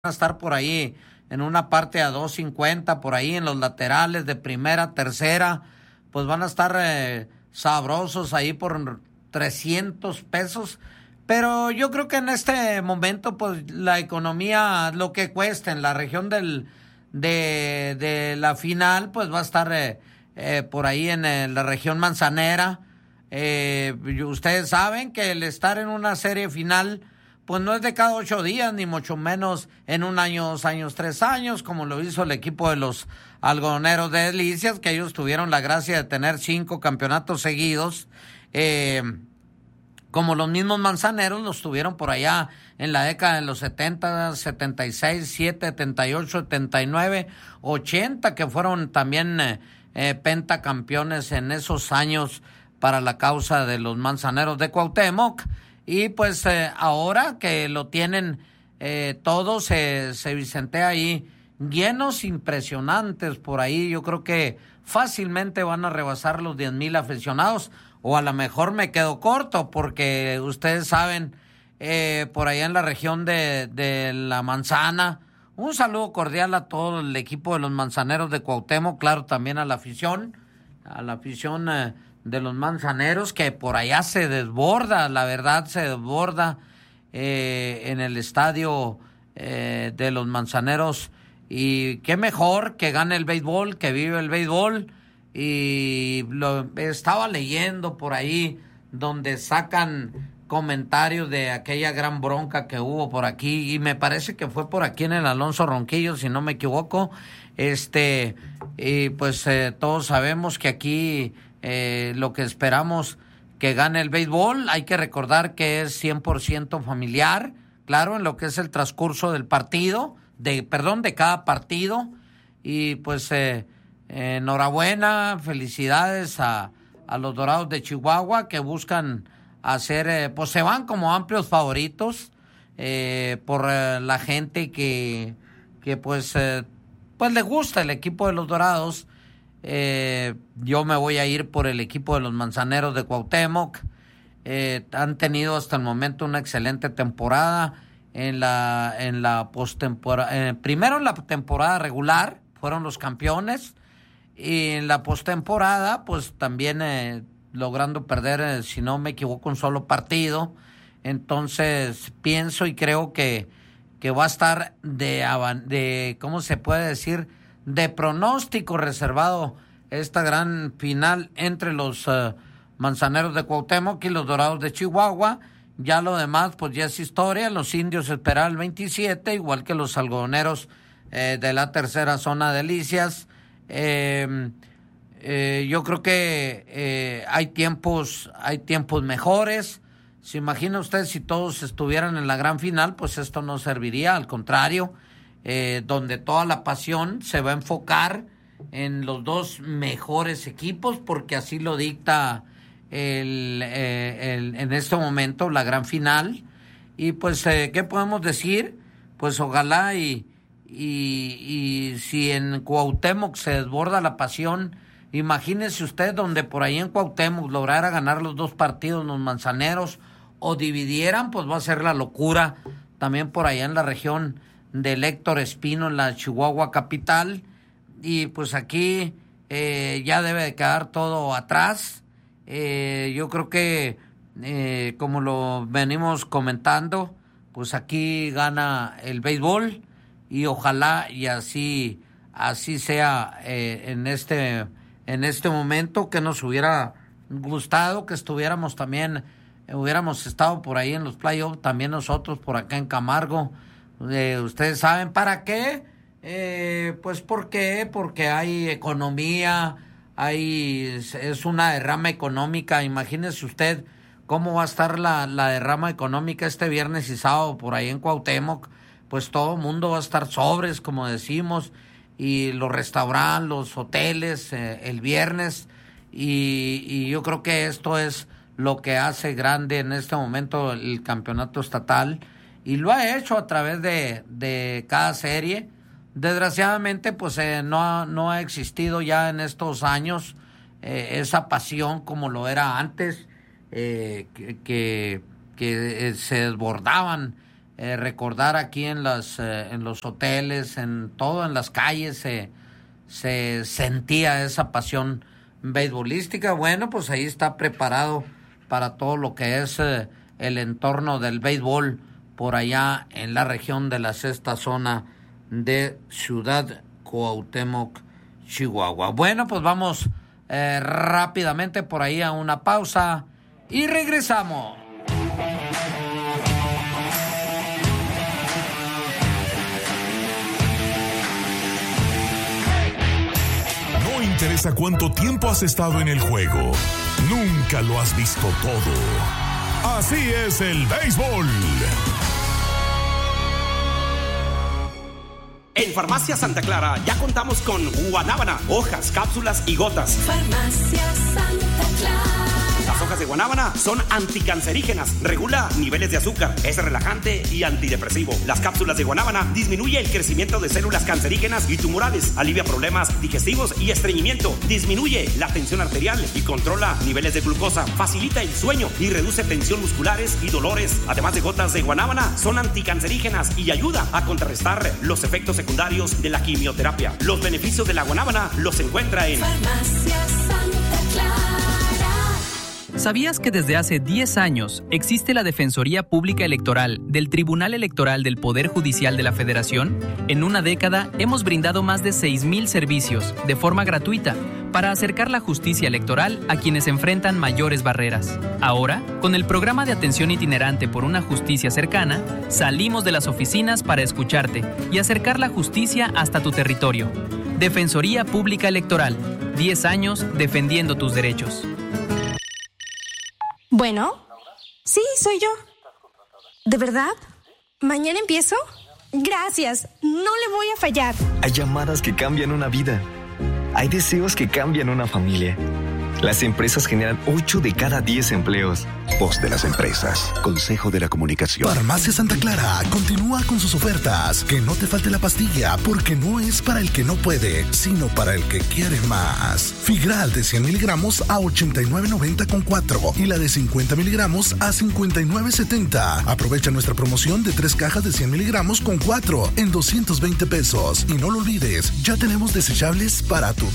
a estar por ahí en una parte a 250, por ahí en los laterales de primera, tercera, pues van a estar sabrosos ahí por 300 pesos. Pero yo creo que en este momento, pues la economía, lo que cuesta en la región de la final, pues va a estar por ahí en la región manzanera. Ustedes saben que el estar en una serie final, pues no es de cada 8 días, ni mucho menos en un año, 2 años, 3 años, como lo hizo el equipo de los algodoneros de Delicias, que ellos tuvieron la gracia de tener 5 campeonatos seguidos, como los mismos manzaneros los tuvieron por allá en la década de los 70, 76, 7, 78, 79, 80, que fueron también pentacampeones en esos años para la causa de los manzaneros de Cuauhtémoc. Y pues ahora que lo tienen todos, se vicentea ahí llenos impresionantes por ahí. Yo creo que fácilmente van a rebasar los 10,000 aficionados, o a lo mejor me quedo corto, porque ustedes saben, por allá en la región de La Manzana, un saludo cordial a todo el equipo de los manzaneros de Cuauhtémoc, claro, también a la afición de los manzaneros, que por allá se desborda, la verdad se desborda en el estadio de los manzaneros. Y qué mejor que gane el béisbol, que vive el béisbol. Y lo estaba leyendo por ahí donde sacan comentarios de aquella gran bronca que hubo por aquí, y me parece que fue por aquí en el Alonso Ronquillo, si no me equivoco. Y pues todos sabemos que aquí lo que esperamos que gane el béisbol. Hay que recordar que es 100% familiar, claro, en lo que es el transcurso del partido, de cada partido. Y pues enhorabuena, felicidades a los Dorados de Chihuahua, que buscan hacer, pues se van como amplios favoritos por la gente que pues le gusta el equipo de los Dorados. Yo me voy a ir por el equipo de los manzaneros de Cuauhtémoc. Han tenido hasta el momento una excelente temporada en la postemporada. Primero en la temporada regular fueron los campeones, y en la postemporada pues también logrando perder, si no me equivoco, un solo partido. Entonces pienso y creo que va a estar de ¿cómo se puede decir?, de pronóstico reservado esta gran final entre los manzaneros de Cuauhtémoc y los Dorados de Chihuahua. Ya lo demás pues ya es historia. Los indios esperan el 27, igual que los algodoneros de la tercera zona Delicias. Yo creo que hay tiempos mejores. ¿Se imagina usted si todos estuvieran en la gran final? Pues esto no serviría, al contrario, donde toda la pasión se va a enfocar en los dos mejores equipos, porque así lo dicta en este momento la gran final. Y pues ¿qué podemos decir? Pues ojalá y si en Cuauhtémoc se desborda la pasión, imagínese usted donde por ahí en Cuauhtémoc lograra ganar los 2 partidos los manzaneros, o dividieran, pues va a ser la locura también por allá en la región de Héctor Espino, en la Chihuahua capital. Y pues aquí ya debe de quedar todo atrás. Yo creo que como lo venimos comentando, pues aquí gana el béisbol, y ojalá y así sea en este momento, que nos hubiera gustado que estuviéramos también, hubiéramos estado por ahí en los playoffs también nosotros por acá en Camargo. Ustedes saben para qué, pues ¿por qué? Porque hay economía, es una derrama económica. Imagínese usted cómo va a estar la derrama económica este viernes y sábado por ahí en Cuauhtémoc. Pues todo el mundo va a estar sobres, como decimos, y los restaurantes, los hoteles el viernes, y yo creo que esto es lo que hace grande en este momento el campeonato estatal, y lo ha hecho a través de cada serie. Desgraciadamente pues no ha existido ya en estos años esa pasión como lo era antes, que se desbordaban recordar aquí en los hoteles, en todo, en las calles se sentía esa pasión beisbolística. Bueno, pues ahí está preparado para todo lo que es el entorno del béisbol por allá en la región de la sexta zona de Ciudad Cuauhtémoc, Chihuahua. Bueno, pues vamos rápidamente por ahí a una pausa y regresamos. No interesa cuánto tiempo has estado en el juego, nunca lo has visto todo. Así es el béisbol. En Farmacia Santa Clara ya contamos con guanábana, hojas, cápsulas y gotas. Farmacia Santa Clara. Las hojas de guanábana son anticancerígenas, regula niveles de azúcar, es relajante y antidepresivo. Las cápsulas de guanábana disminuye el crecimiento de células cancerígenas y tumorales, alivia problemas digestivos y estreñimiento, disminuye la tensión arterial y controla niveles de glucosa, facilita el sueño y reduce tensión musculares y dolores. Además de gotas de guanábana, son anticancerígenas y ayuda a contrarrestar los efectos secundarios de la quimioterapia. Los beneficios de la guanábana los encuentra en Farmacia Santa Clara. ¿Sabías que desde hace 10 años existe la Defensoría Pública Electoral del Tribunal Electoral del Poder Judicial de la Federación? En una década hemos brindado más de 6,000 servicios de forma gratuita para acercar la justicia electoral a quienes enfrentan mayores barreras. Ahora, con el programa de atención itinerante por una justicia cercana, salimos de las oficinas para escucharte y acercar la justicia hasta tu territorio. Defensoría Pública Electoral, 10 años defendiendo tus derechos. Bueno, sí, soy yo. ¿De verdad? ¿Mañana empiezo? Gracias, no le voy a fallar. Hay llamadas que cambian una vida. Hay deseos que cambian una familia. Las empresas generan 8 de cada 10 empleos. Voz de las empresas. Consejo de la Comunicación. Farmacia Santa Clara continúa con sus ofertas. Que no te falte la pastilla, porque no es para el que no puede, sino para el que quiere más. Figral de 100 miligramos a $89.90 con 4 y la de 50 miligramos a $59.70. Aprovecha nuestra promoción de 3 cajas de 100 miligramos con 4 en $220. Y no lo olvides, ya tenemos desechables para tu